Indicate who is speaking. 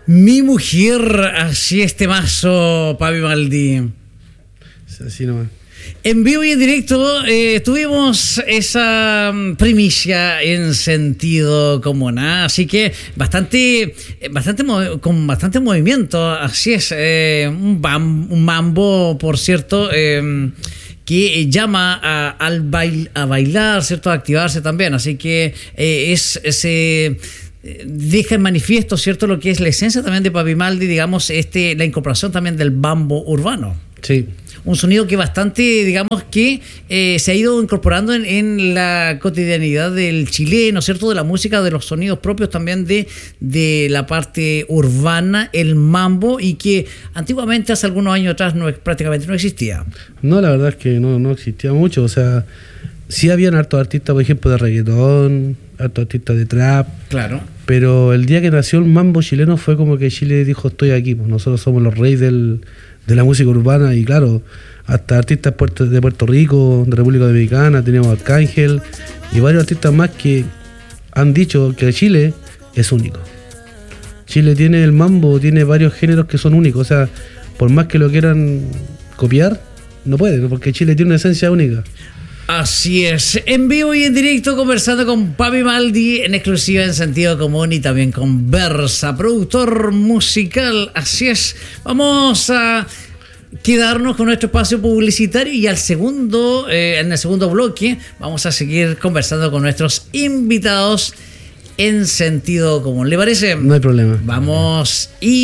Speaker 1: Mi mujer, así este mazo, Papi Maldi.
Speaker 2: Así nomás.
Speaker 1: En vivo y en directo tuvimos esa primicia en sentido común, ¿eh? Así que con bastante movimiento, así es, un mambo, por cierto, que llama a bailar, ¿cierto? A activarse también, así que deja en manifiesto, ¿cierto?, lo que es la esencia también de Papi Maldi, digamos, la incorporación también del bambo urbano.
Speaker 2: Sí.
Speaker 1: Un sonido que bastante, digamos, que se ha ido incorporando en la cotidianidad del chileno, ¿cierto? De la música, de los sonidos propios también de la parte urbana, el mambo, y que antiguamente, hace algunos años atrás, prácticamente no existía.
Speaker 2: No, la verdad es que no existía mucho. O sea, sí habían hartos artistas, por ejemplo, de reggaetón, hartos artistas de trap. Claro. Pero el día que nació el mambo chileno fue como que Chile dijo, estoy aquí, pues nosotros somos los reyes de la música urbana, y claro, hasta artistas de Puerto Rico, de República Dominicana, tenemos Arcángel y varios artistas más que han dicho que Chile es único. Chile tiene el mambo, tiene varios géneros que son únicos, o sea, por más que lo quieran copiar, no pueden, porque Chile tiene una esencia única.
Speaker 1: Así es, en vivo y en directo, conversando con Papi Maldi, en exclusiva en Sentido Común, y también con Versa, productor musical. Así es, vamos a quedarnos con nuestro espacio publicitario, y en el segundo bloque vamos a seguir conversando con nuestros invitados en Sentido Común. ¿Le parece?
Speaker 2: No hay problema.
Speaker 1: Vamos y